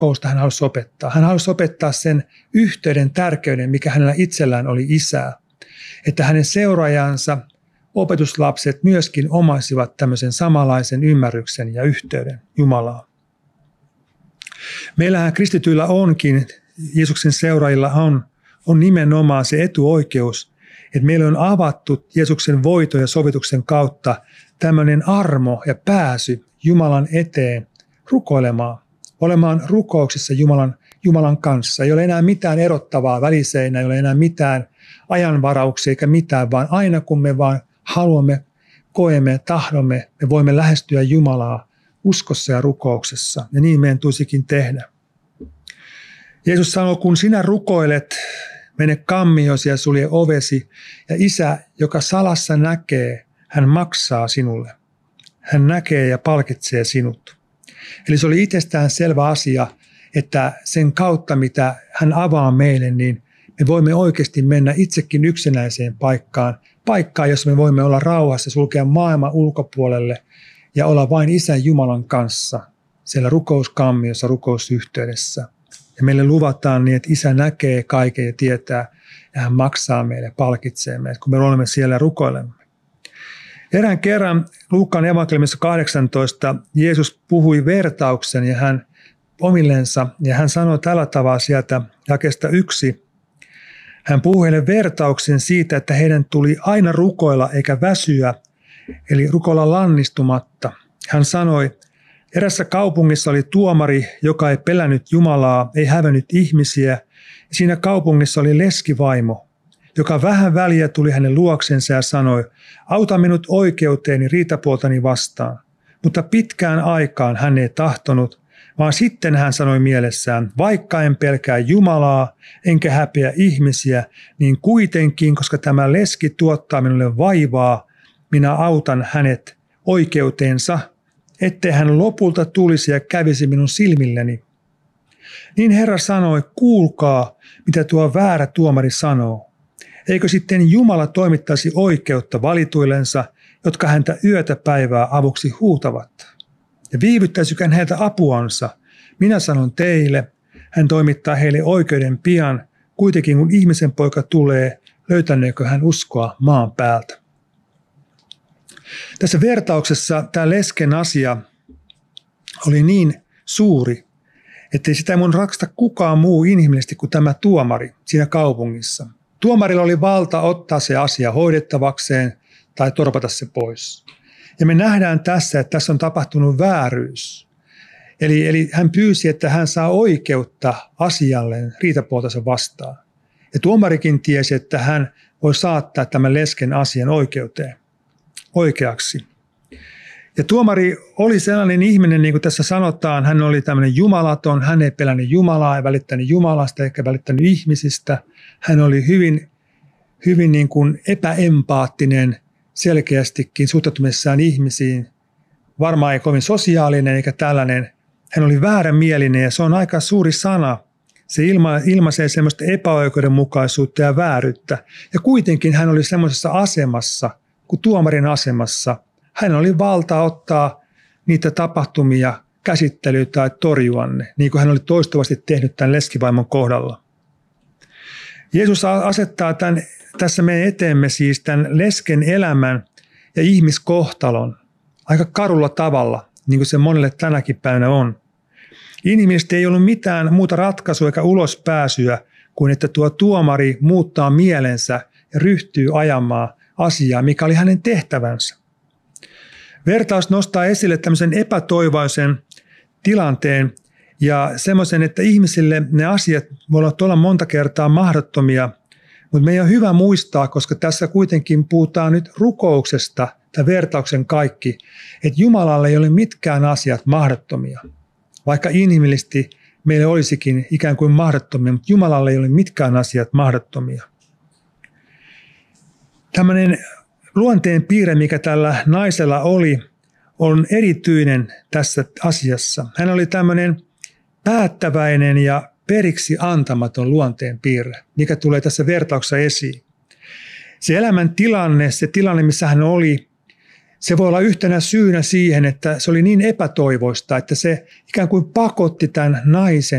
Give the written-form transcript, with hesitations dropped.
rukousta hän halusi opettaa. Hän halusi opettaa sen yhteyden tärkeyden, mikä hänellä itsellään oli Isää. Että hänen seuraajansa, opetuslapset myöskin omaisivat tämmöisen samanlaisen ymmärryksen ja yhteyden Jumalaan. Meillähän kristityillä onkin, Jeesuksen seuraajilla on nimenomaan se etuoikeus, että meillä on avattu Jeesuksen voiton ja sovituksen kautta tämmöinen armo ja pääsy Jumalan eteen rukoilemaan, olemaan rukouksissa Jumalan kanssa. Ei ole enää mitään erottavaa väliseinä, ei ole enää mitään ajanvarauksia eikä mitään, vaan aina kun me vaan haluamme, koemme, tahdomme, me voimme lähestyä Jumalaa uskossa ja rukouksessa. Ja niin meidän tulisikin tehdä. Jeesus sanoo, kun sinä rukoilet, mene kammiosi ja sulje ovesi, ja Isä, joka salassa näkee, hän maksaa sinulle. Hän näkee ja palkitsee sinut. Eli se oli itsestään selvä asia, että sen kautta, mitä hän avaa meille, niin me voimme oikeasti mennä itsekin yksinäiseen paikkaan, jossa me voimme olla rauhassa, sulkea maailman ulkopuolelle ja olla vain Isän Jumalan kanssa siellä rukouskammiossa, rukousyhteydessä. Ja meille luvataan niin, että Isä näkee kaiken ja tietää, ja hän maksaa meille, palkitsee meille, kun me olemme siellä ja rukoilemme. Erään kerran Luukkaan evankeliumissa 18 Jeesus puhui vertauksen ja hän omillensa, ja hän sanoi tällä tavalla sieltä jakeesta 1. Hän puhui heille vertauksen siitä, että heidän tuli aina rukoilla eikä väsyä, eli rukoilla lannistumatta. Hän sanoi, erässä kaupungissa oli tuomari, joka ei pelännyt Jumalaa, ei hävennyt ihmisiä. Siinä kaupungissa oli leskivaimo, joka vähän väliä tuli hänen luoksensa ja sanoi, auta minut oikeuteeni riitapuoltani vastaan. Mutta pitkään aikaan hän ei tahtonut, vaan sitten hän sanoi mielessään, vaikka en pelkää Jumalaa, enkä häpeä ihmisiä, niin kuitenkin, koska tämä leski tuottaa minulle vaivaa, minä autan hänet oikeuteensa, ettei hän lopulta tulisi ja kävisi minun silmilleni. Niin Herra sanoi, kuulkaa, mitä tuo väärä tuomari sanoo. Eikö sitten Jumala toimittaisi oikeutta valituillensa, jotka häntä yötä päivää avuksi huutavat? Ja viivyttäisikään heiltä apuansa? Minä sanon teille, hän toimittaa heille oikeuden pian, kuitenkin kun ihmisen poika tulee, löytäneekö hän uskoa maan päältä? Tässä vertauksessa tämä lesken asia oli niin suuri, ettei sitä ei mun rakasta kukaan muu inhimillisesti kuin tämä tuomari siinä kaupungissa. Tuomarilla oli valta ottaa se asia hoidettavakseen tai torpata se pois. Ja me nähdään tässä, että tässä on tapahtunut vääryys. Eli hän pyysi, että hän saa oikeutta asialleen riitapuoltansa vastaan. Ja tuomarikin tiesi, että hän voi saattaa tämän lesken asian oikeaksi. Ja tuomari oli sellainen ihminen, niin kuin tässä sanotaan, hän oli tämmöinen jumalaton, hän ei pelännyt Jumalaa, ei välittänyt Jumalasta eikä välittänyt ihmisistä. Hän oli hyvin niin kuin epäempaattinen selkeästikin suhtautumisessaan ihmisiin. Varmaan ei kovin sosiaalinen eikä tällainen. Hän oli väärämielinen ja se on aika suuri sana. Se ilmaisee semmoista epäoikeudenmukaisuutta ja vääryyttä. Ja kuitenkin hän oli semmoisessa asemassa, kuin tuomarin asemassa. Hän oli valta ottaa niitä tapahtumia käsittelyyn tai torjua ne, niin kuin hän oli toistuvasti tehnyt tämän leskivaimon kohdalla. Jeesus asettaa tässä meidän eteemme siis tämän lesken elämän ja ihmiskohtalon aika karulla tavalla, niin kuin se monelle tänäkin päivänä on. Inhimillisesti ei ollut mitään muuta ratkaisua eikä ulospääsyä kuin että tuo tuomari muuttaa mielensä ja ryhtyy ajamaan asiaa, mikä oli hänen tehtävänsä. Vertaus nostaa esille tämmöisen epätoivoisen tilanteen ja semmoisen, että ihmisille ne asiat voivat olla monta kertaa mahdottomia, mutta meidän on hyvä muistaa, koska tässä kuitenkin puhutaan nyt rukouksesta, tämä vertauksen kaikki, että Jumalalle ei ole mitkään asiat mahdottomia. Vaikka inhimillisesti meille olisikin ikään kuin mahdottomia, mutta Jumalalle ei ole mitkään asiat mahdottomia. Tämmöinen luonteen piirre, mikä tällä naisella oli, on erityinen tässä asiassa. Hän oli tämmöinen päättäväinen ja periksi antamaton luonteen piirre, mikä tulee tässä vertauksessa esiin. Se elämän tilanne, se tilanne, missä hän oli, Se voi olla yhtenä syynä siihen, että se oli niin epätoivoista, että se ikään kuin pakotti tämän naisen